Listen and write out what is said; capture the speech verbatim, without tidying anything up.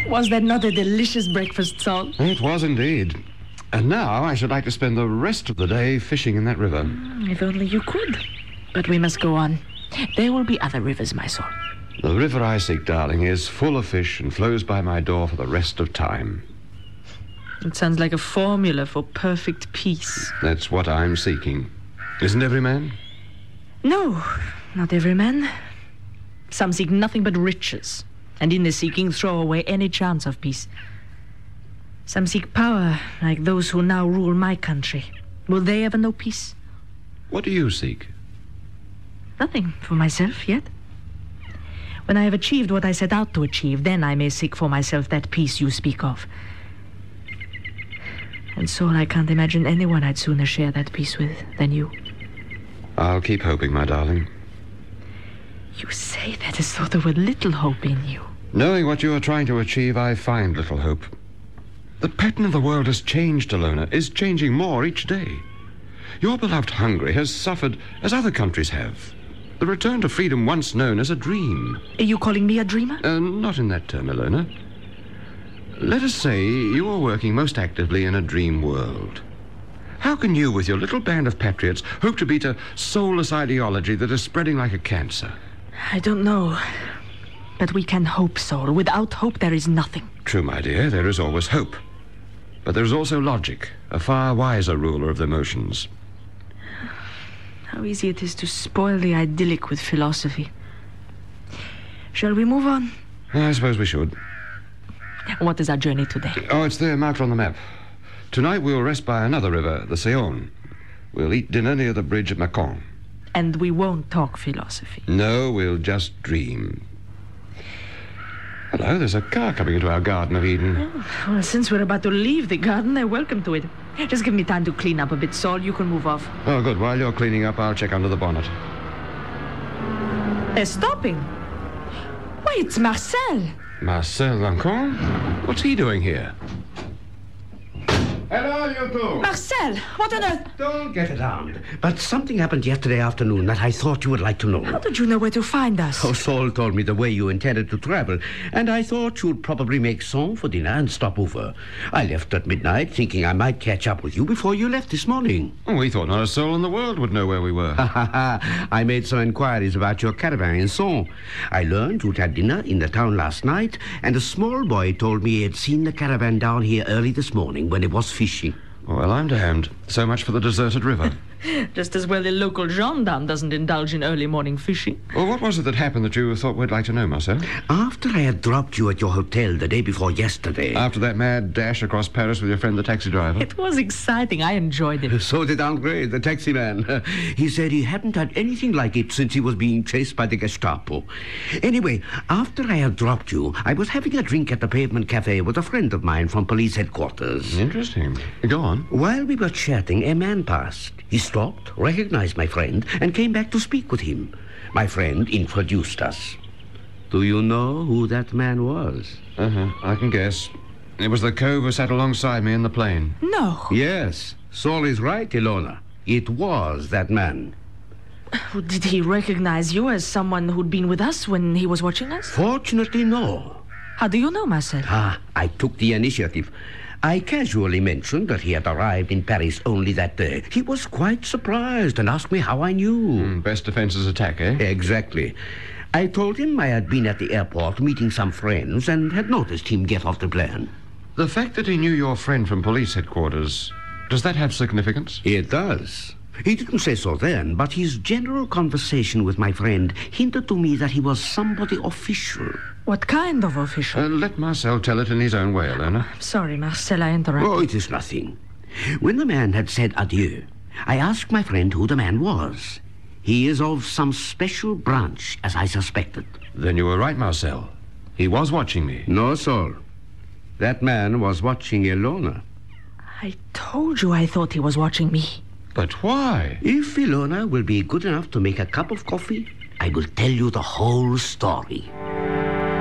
Was that not a delicious breakfast, Sol? It was indeed. And now I should like to spend the rest of the day fishing in that river. If only you could. But we must go on. There will be other rivers, my Sol. The river I seek, darling, is full of fish and flows by my door for the rest of time. It sounds like a formula for perfect peace. That's what I'm seeking. Isn't every man? No, not every man. Some seek nothing but riches, and in the seeking throw away any chance of peace. Some seek power, like those who now rule my country. Will they ever know peace? What do you seek? Nothing for myself yet. When I have achieved what I set out to achieve, then I may seek for myself that peace you speak of. And so I can't imagine anyone I'd sooner share that peace with than you. I'll keep hoping, my darling. You say that as though there were little hope in you. Knowing what you are trying to achieve, I find little hope. The pattern of the world has changed, Ilona, is changing more each day. Your beloved Hungary has suffered as other countries have. The return to freedom once known as a dream. Are you calling me a dreamer? Uh, not in that term, Ilona. Let us say you are working most actively in a dream world. How can you, with your little band of patriots, hope to beat a soulless ideology that is spreading like a cancer? I don't know. But we can hope, Sol. Without hope, there is nothing. True, my dear, there is always hope. But there is also logic, a far wiser ruler of the emotions. How easy it is to spoil the idyllic with philosophy. Shall we move on? I suppose we should. What is our journey today? Oh, it's there, marked on the map. Tonight we'll rest by another river, the Saône. We'll eat dinner near the bridge at Mâcon. And we won't talk philosophy. No, we'll just dream. Hello, there's a car coming into our Garden of Eden. Oh, well, since we're about to leave the garden, they're welcome to it. Just give me time to clean up a bit, Sol. You can move off. Oh, good. While you're cleaning up, I'll check under the bonnet. They're stopping. Why, it's Marcel. Marcel Lancon? What's he doing here? Hello, you two. Marcel, what on earth? Don't get alarmed. But something happened yesterday afternoon that I thought you would like to know. How did you know where to find us? Oh, Saul told me the way you intended to travel, and I thought you'd probably make Saône for dinner and stop over. I left at midnight, thinking I might catch up with you before you left this morning. Oh, we thought not a soul in the world would know where we were. Ha ha ha. I made some inquiries about your caravan in Saône. I learned you'd had dinner in the town last night, and a small boy told me he had seen the caravan down here early this morning when it was fishing. Well, I'm damned. So much for the deserted river. Just as well the local gendarme doesn't indulge in early morning fishing. Well, what was it that happened that you thought we'd like to know, Marcel? After I had dropped you at your hotel the day before yesterday... After that mad dash across Paris with your friend the taxi driver? It was exciting. I enjoyed it. So did André, the taxi man. He said he hadn't had anything like it since he was being chased by the Gestapo. Anyway, after I had dropped you, I was having a drink at the Pavement Cafe with a friend of mine from police headquarters. Interesting. Go on. While we were chatting, a man passed. He stopped, recognized my friend, and came back to speak with him. My friend introduced us. Do you know who that man was? Uh-huh, I can guess. It was the cove who sat alongside me in the plane. No. Yes, Saul is right, Ilona. It was that man. Did he recognize you as someone who'd been with us when he was watching us? Fortunately, no. How do you know, Marcel? Ah, I took the initiative. I casually mentioned that he had arrived in Paris only that day. He was quite surprised and asked me how I knew. Mm, best defense is attack, eh? Exactly. I told him I had been at the airport meeting some friends and had noticed him get off the plane. The fact that he knew your friend from police headquarters, does that have significance? It does. He didn't say so then, but his general conversation with my friend hinted to me that he was somebody official. What kind of official? Uh, let Marcel tell it in his own way, Elena. Sorry, Marcel, I interrupted. Oh, it is nothing. When the man had said adieu, I asked my friend who the man was. He is of some special branch, as I suspected. Then you were right, Marcel. He was watching me. No, Saul. That man was watching Ilona. I told you I thought he was watching me. But why? If Ilona will be good enough to make a cup of coffee, I will tell you the whole story.